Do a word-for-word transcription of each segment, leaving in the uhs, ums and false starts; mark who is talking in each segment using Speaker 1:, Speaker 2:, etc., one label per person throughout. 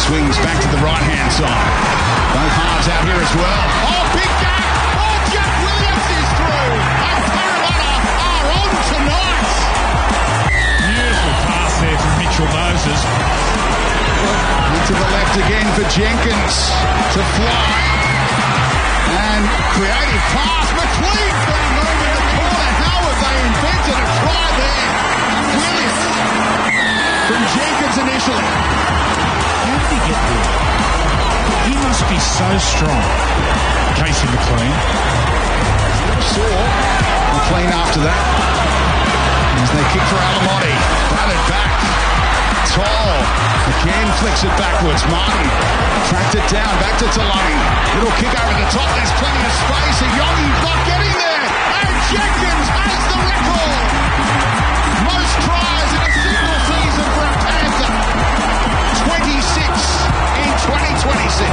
Speaker 1: Swings back to the right-hand side. Both halves out here as well. Oh, big Jack! Oh, Jack Williams is through! And Parramatta are on tonight!
Speaker 2: Beautiful pass there from Mitchell Moses.
Speaker 1: To the left again for Jenkins to fly. And creative pass. McLean for a move in the corner. How have they invented a try there? Williams from Jenkins initially.
Speaker 2: How did he get there? He must be so strong. Casey McLean.
Speaker 1: Saw McLean after that. As they kick for Alamotti. Batted back. Tall. Again flicks it backwards. Martin tracked it down. Back to Talani. Little kick over the top. There's plenty of space. A Yogi not getting there. And Jenkins has the record. Most tries in a single season for a Panther. twenty-six in twenty twenty-six.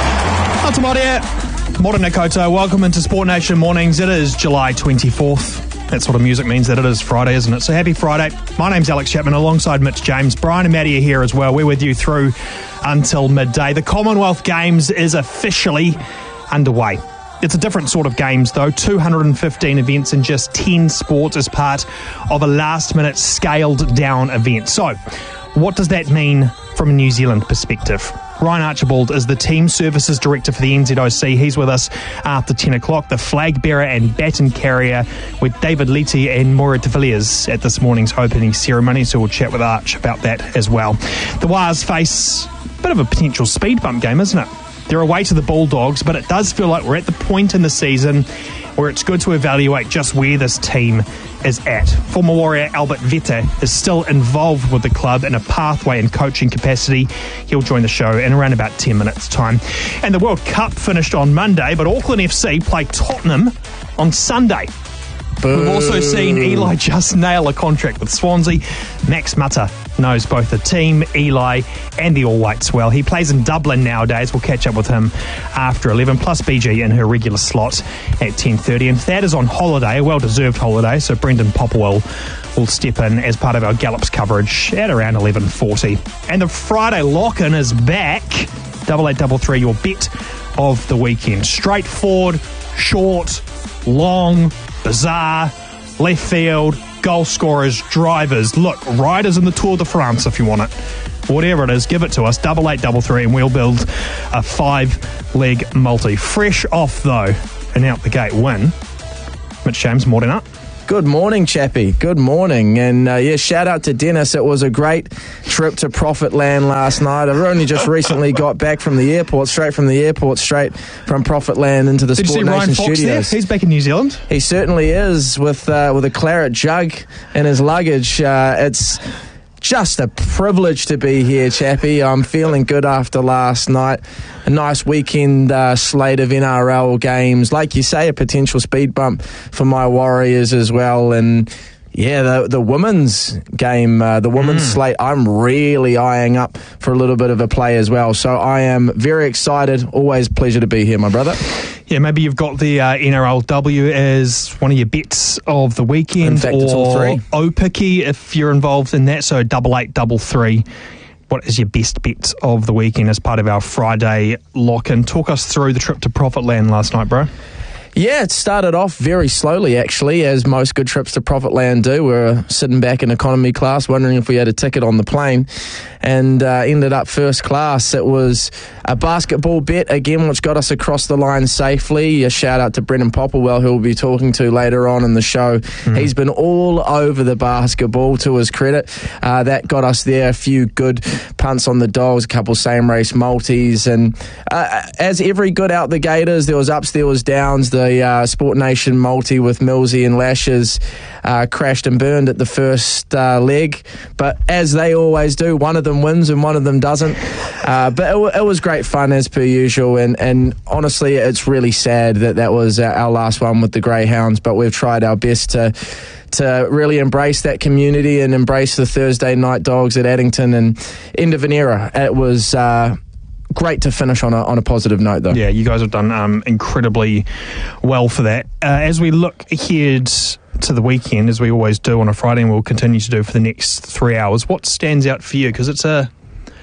Speaker 3: Atamoria, Morena Koto. Welcome into Sport Nation Mornings. It is July twenty-fourth. That sort of music means that it is Friday, isn't it? So happy Friday. My name's Alex Chapman alongside Mitch James. Brian and Maddie are here as well. We're with you through until midday. The Commonwealth Games is officially underway. It's a different sort of games though. two hundred fifteen events in just ten sports as part of a last-minute scaled-down event. So what does that mean from a New Zealand perspective? Ryan Archibald is the Team Services Director for the N Z O C. He's with us after ten o'clock. The flag bearer and baton carrier with David Leite and Moira de Villiers at this morning's opening ceremony. So we'll chat with Arch about that as well. The Wars face a bit of a potential speed bump game, isn't it? They're away to the Bulldogs, but it does feel like we're at the point in the season where it's good to evaluate just where this team is at. Former Warrior Albert Vete is still involved with the club in a pathway and coaching capacity. He'll join the show in around about ten minutes' time. And the World Cup finished on Monday, but Auckland F C play Tottenham on Sunday. Boo. We've also seen Eli just nail a contract with Swansea. Max Mutter knows both the team, Eli, and the All Whites well. He plays in Dublin nowadays. We'll catch up with him after eleven, plus B G in her regular slot at ten thirty. And Thad is on holiday, a well-deserved holiday, so Brendan Popwell will step in as part of our Gallops coverage at around eleven forty. And the Friday lock-in is back. double eight double three, your bet of the weekend. Straightforward, short, long, bizarre, left field, goal scorers, drivers. Look, riders in the Tour de France if you want it. Whatever it is, give it to us, double eight double three, and we'll build a five-leg multi. Fresh off, though, an out-the-gate win. Mitch James, morning up.
Speaker 4: Good morning, Chappie. Good morning. And, uh, yeah, shout out to Dennis. It was a great trip to Profit Land last night. I've only just recently got back from the airport, straight from the airport, straight from Profit Land into the
Speaker 3: Did
Speaker 4: Sport
Speaker 3: you see
Speaker 4: Nation
Speaker 3: Ryan Fox
Speaker 4: studios.
Speaker 3: there? He's back in New Zealand.
Speaker 4: He certainly is, with uh, with a claret jug in his luggage. Uh, it's just a privilege to be here, Chappie. I'm feeling good after last night. A nice weekend uh, slate of N R L games. Like you say, a potential speed bump for my Warriors as well. And yeah, the the women's game, uh, the women's mm. slate, I'm really eyeing up for a little bit of a play as well. So I am very excited. Always a pleasure to be here, my brother.
Speaker 3: Yeah, maybe you've got the uh, N R L W as one of your bets of the weekend.
Speaker 4: In fact,
Speaker 3: or
Speaker 4: it's all three.
Speaker 3: O-Picky if you're involved in that. So double eight, double three. What is your best bet of the weekend as part of our Friday lock-in? Talk us through the trip to Profit Land last night, bro.
Speaker 4: Yeah, it started off very slowly, actually, as most good trips to Profit Land do. We were sitting back in economy class, wondering if we had a ticket on the plane, and uh, ended up first class. It was a basketball bet, again, which got us across the line safely. A shout-out to Brendan Popplewell, who we'll be talking to later on in the show. Mm-hmm. He's been all over the basketball, to his credit. Uh, that got us there. A few good punts on the dogs, a couple same-race multis, and uh, as every good out-the-gators, there was ups, there was downs. The The uh, Sport Nation multi with Millsy and Lashes uh, crashed and burned at the first uh, leg, but as they always do, one of them wins and one of them doesn't. Uh, but it, w- it was great fun as per usual, and, and honestly, it's really sad that that was our, our last one with the Greyhounds, but we've tried our best to to really embrace that community and embrace the Thursday night dogs at Addington and end of an era. It was Uh, great to finish on a on a positive note, though.
Speaker 3: Yeah, you guys have done um, incredibly well for that. Uh, as we look ahead to the weekend, as we always do on a Friday, and we'll continue to do for the next three hours, what stands out for you? Because it's a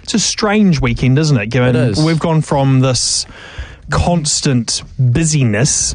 Speaker 3: it's a strange weekend, isn't it? Given
Speaker 4: It is.
Speaker 3: we've gone from this constant busyness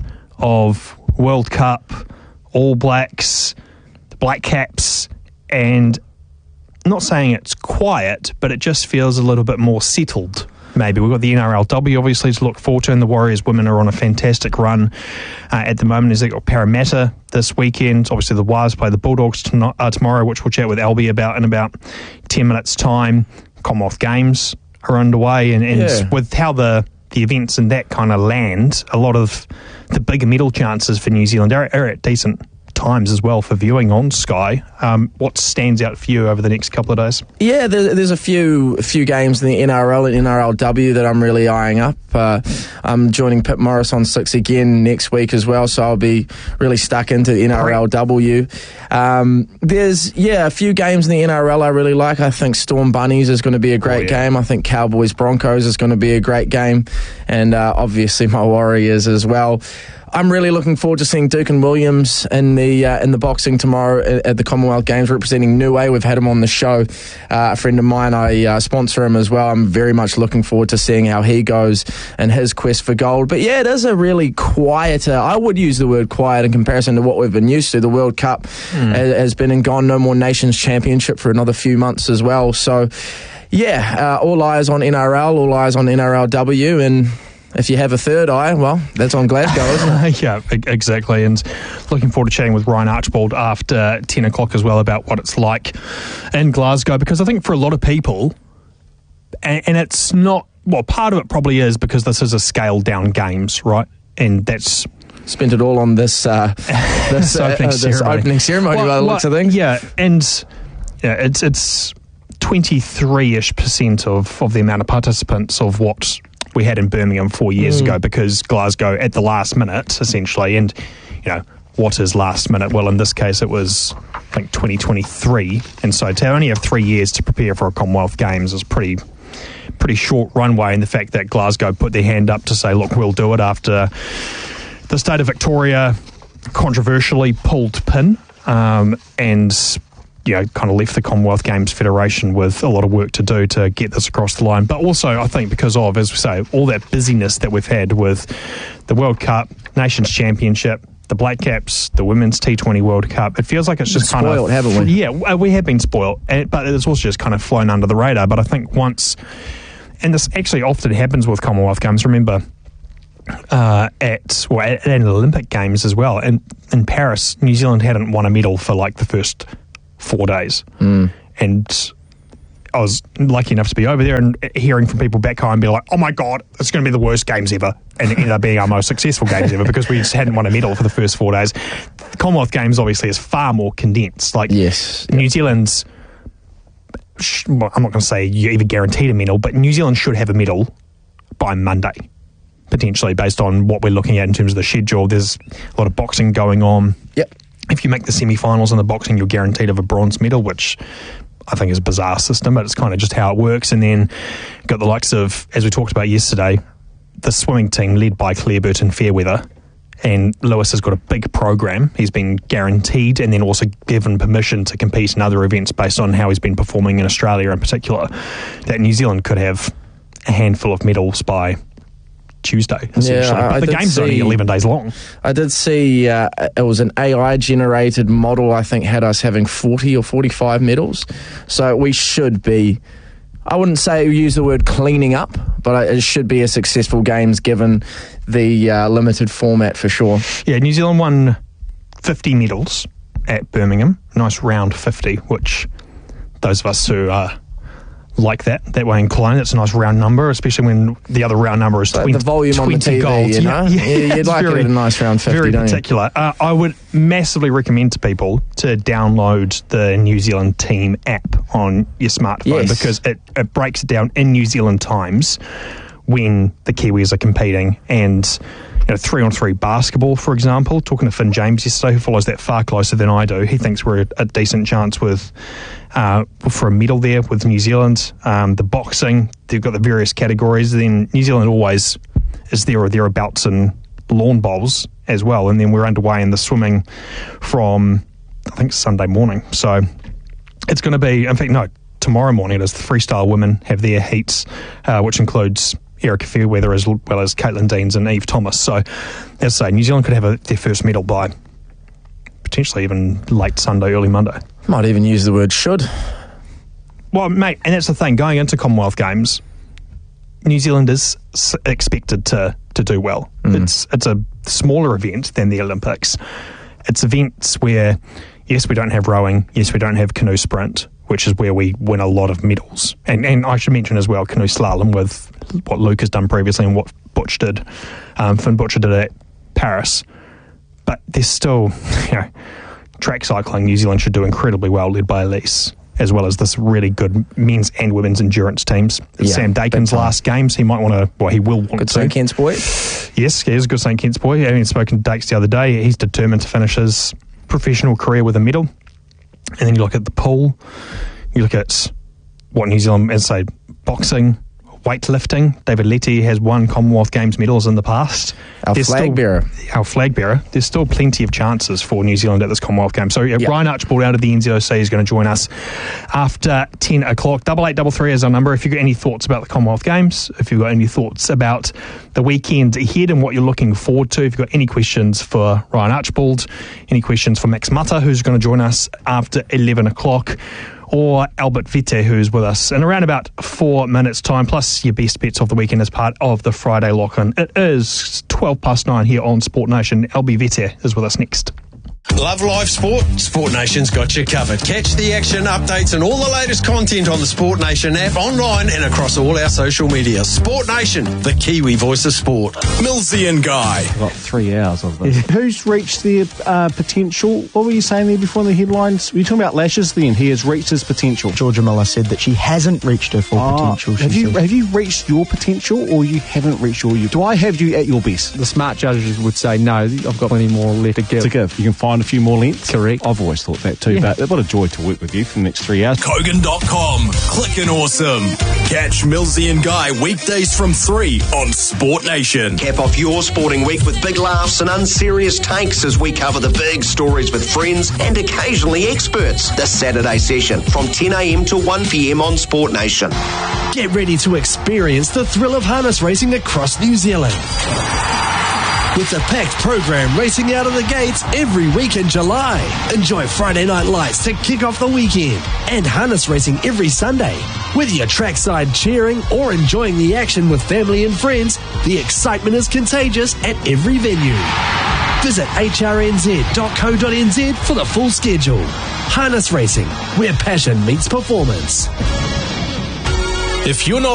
Speaker 3: of World Cup, All Blacks, the Black Caps, and not saying it's quiet, but it just feels a little bit more settled. Maybe we've got the N R L W obviously to look forward to, and the Warriors women are on a fantastic run uh, at the moment as they've got Parramatta this weekend. Obviously the Wires play the Bulldogs tonight, uh, tomorrow, which we'll chat with Albie about in about ten minutes time. Commonwealth Games are underway, and, and
Speaker 4: Yeah.
Speaker 3: with how the the events and that kind of land, a lot of the bigger medal chances for New Zealand are, are at decent times as well for viewing on Sky. Um, what stands out for you over the next couple of days?
Speaker 4: Yeah, there, there's a few a few games in the N R L and N R L W that I'm really eyeing up. Uh, I'm joining Pip Morris on six again next week as well, so I'll be really stuck into the N R L W. Um, there's, yeah, a few games in the N R L I really like. I think Storm Bunnies is going to be a great
Speaker 3: Oh, yeah.
Speaker 4: game. I think Cowboys Broncos is going to be a great game. And uh, obviously my Warriors as well. I'm really looking forward to seeing Duke and Williams in the uh, in the boxing tomorrow at, at the Commonwealth Games representing Niue. We've had him on the show. Uh, a friend of mine, I uh, sponsor him as well. I'm very much looking forward to seeing how he goes in his quest for gold. But yeah, it is a really quieter, I would use the word quiet in comparison to what we've been used to. The World Cup mm. has, has been in gone, no more Nations Championship for another few months as well. So yeah, uh, all eyes on N R L, all eyes on N R L W, and if you have a third eye, well, that's on Glasgow, isn't it?
Speaker 3: Yeah, e- exactly. And looking forward to chatting with Ryan Archibald after ten o'clock as well about what it's like in Glasgow, because I think for a lot of people, and, and it's not, well, part of it probably is because this is a scaled down games, right? And that's
Speaker 4: spent it all on this uh, this, uh,
Speaker 3: opening
Speaker 4: uh, this
Speaker 3: ceremony.
Speaker 4: opening ceremony
Speaker 3: Well,
Speaker 4: by the
Speaker 3: well,
Speaker 4: looks of things.
Speaker 3: Yeah, and yeah, it's it's twenty-three-ish percent of, of the amount of participants of what we had in Birmingham four years
Speaker 4: Mm.
Speaker 3: ago, because Glasgow at the last minute, essentially, and, you know, what is last minute? Well, in this case, it was, I think, twenty twenty-three, and so to only have three years to prepare for a Commonwealth Games is pretty pretty short runway, and the fact that Glasgow put their hand up to say, look, we'll do it after the state of Victoria controversially pulled pin, um, and you know, kind of left the Commonwealth Games Federation with a lot of work to do to get this across the line. But also, I think because of, as we say, all that busyness that we've had with the World Cup, Nations Championship, the Black Caps, the Women's T twenty World Cup, it feels like it's just kind
Speaker 4: Spoiled,
Speaker 3: of...
Speaker 4: haven't we?
Speaker 3: Yeah, we have been spoiled, and, but it's also just kind of flown under the radar. But I think once... And this actually often happens with Commonwealth Games. Remember, uh, at, well, at, at Olympic Games as well, and in Paris, New Zealand hadn't won a medal for like the first four days. Mm. And I was lucky enough to be over there and hearing from people back home be like, oh my God, it's going to be the worst games ever. And it ended up being our most successful games ever because we just hadn't won a medal for the first four days. The Commonwealth Games obviously is far more condensed. Like
Speaker 4: Yes.
Speaker 3: New Zealand's, well, I'm not going to say you even guaranteed a medal, but New Zealand should have a medal by Monday, potentially, based on what we're looking at in terms of the schedule. There's a lot of boxing going on.
Speaker 4: Yep.
Speaker 3: If you make the semi-finals in the boxing, you're guaranteed of a bronze medal, which I think is a bizarre system, but it's kind of just how it works. And then got the likes of, as we talked about yesterday, the swimming team led by Claire Burton Fairweather. And Lewis has got a big program. He's been guaranteed and then also given permission to compete in other events based on how he's been performing in Australia in particular. That New Zealand could have a handful of medals by Tuesday, essentially.
Speaker 4: Yeah, I- I
Speaker 3: but the
Speaker 4: did
Speaker 3: game's only
Speaker 4: see-
Speaker 3: eleven days long.
Speaker 4: I did see uh, it was an A I-generated model, I think, had us having forty or forty-five medals. So we should be, I wouldn't say use the word cleaning up, but it should be a successful games given the uh, limited format for sure.
Speaker 3: Yeah, New Zealand won fifty medals at Birmingham. Nice round fifty, which those of us who are like that, that way inclined, it's a nice round number, especially when the other round number is
Speaker 4: Like
Speaker 3: twenty,
Speaker 4: the volume on the
Speaker 3: twenty
Speaker 4: T V,
Speaker 3: gold.
Speaker 4: you know?
Speaker 3: Yeah,
Speaker 4: Yeah, you'd
Speaker 3: it's
Speaker 4: like it at a nice round fifty,
Speaker 3: Very
Speaker 4: don't you?
Speaker 3: particular. Uh, I would massively recommend to people to download the New Zealand Team app on your smartphone,
Speaker 4: Yes.
Speaker 3: because it, it breaks it down in New Zealand times when the Kiwis are competing. And you know, three on three basketball, for example, talking to Finn James yesterday, who follows that far closer than I do. He thinks we're a, a decent chance with uh, for a medal there with New Zealand. Um, the boxing, they've got the various categories. Then New Zealand always is there or thereabouts in lawn bowls as well. And then we're underway in the swimming from, I think, Sunday morning. So it's going to be, in fact, no, tomorrow morning. It is the freestyle women have their heats, uh, which includes Erica Fairweather as well as Caitlin Deans and Eve Thomas. So, as I say, New Zealand could have a, their first medal by potentially even late Sunday, early Monday.
Speaker 4: Might even use the word should.
Speaker 3: Well, mate, and that's the thing. Going into Commonwealth Games, New Zealand is expected to, to do well. Mm. It's it's a smaller event than the Olympics. It's events where, yes, we don't have rowing, yes, we don't have canoe sprint, which is where we win a lot of medals. And and I should mention as well canoe slalom with what Luke has done previously and what Butch did. Um, Finn Butcher did at Paris. But there's still, you know, track cycling, New Zealand should do incredibly well, led by Elise, as well as this really good men's and women's endurance teams. Yeah, Sam Dakin's last games, he might want to, well, he will want
Speaker 4: good
Speaker 3: to.
Speaker 4: Saint Kitts boy.
Speaker 3: Yes, he is a good Saint Kitts boy. Having spoken to Dakes the other day, he's determined to finish his professional career with a medal. And then you look at the pool, you look at what New Zealand, as I say, boxing, weightlifting. David Letty has won Commonwealth Games medals in the past.
Speaker 4: Our
Speaker 3: There's
Speaker 4: flag
Speaker 3: still,
Speaker 4: bearer.
Speaker 3: Our flag bearer. There's still plenty of chances for New Zealand at this Commonwealth Games. So yeah,
Speaker 4: yep.
Speaker 3: Ryan Archibald out of the N Z O C is going to join us after ten o'clock. Double eight double three is our number. If you've got any thoughts about the Commonwealth Games, if you've got any thoughts about the weekend ahead and what you're looking forward to, if you've got any questions for Ryan Archibald, any questions for Max Mutter, who's going to join us after eleven o'clock, or Albert Vete, who's with us in around about four minutes' time, plus your best bets of the weekend as part of the Friday lock-in. It is twelve past nine here on Sport Nation. L B Vete is with us next.
Speaker 5: Love live sport? Sport Nation's got you covered. Catch the action, updates and all the latest content on the Sport Nation app, online and across all our social media. Sport Nation, the Kiwi voice of sport. Millsy and Guy.
Speaker 6: I've got three hours of this. Who's reached their uh, potential? What were you saying there before in the headlines? Were you talking about Lashes then? He has reached his potential.
Speaker 7: Georgia Miller said that she hasn't reached her full oh, potential.
Speaker 6: Have you, have you reached your potential or you haven't reached your... Do I have you at your best?
Speaker 8: The smart judges would say, no, I've got plenty more left to give.
Speaker 6: To give. You can find a few more lengths.
Speaker 8: Correct.
Speaker 6: I've always thought that too, yeah. But what a joy to work with you for the next three hours.
Speaker 5: Kogan dot com. Clickin' awesome. Catch Millsy and Guy weekdays from three on Sport Nation.
Speaker 9: Cap off your sporting week with big laughs and unserious takes as we cover the big stories with friends and occasionally experts. This Saturday session from ten a.m. to one p.m. on Sport Nation.
Speaker 10: Get ready to experience the thrill of harness racing across New Zealand. With a packed program racing out of the gates every week in July. Enjoy Friday night lights to kick off the weekend and harness racing every Sunday. Whether you're trackside cheering or enjoying the action with family and friends, the excitement is contagious at every venue. Visit h r n z dot co dot n z for the full schedule. Harness racing, where passion meets performance.
Speaker 5: If you're not